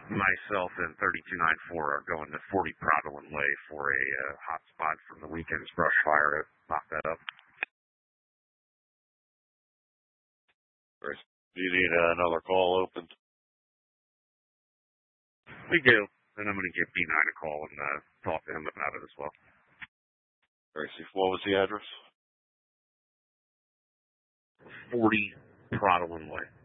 myself and 3294 are going to 40 Pradlin Way for a hot spot from the weekend's brush fire to knock that up. Do you need another call opened? We do, and I'm going to give B9 a call and talk to him about it as well. Gracie, what was the address? 40 Pradlin Way.